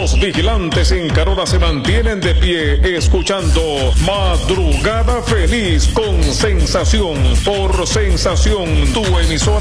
Los vigilantes en Carora se mantienen de pie escuchando Madrugada Feliz con Sensación por Sensación, tu emisora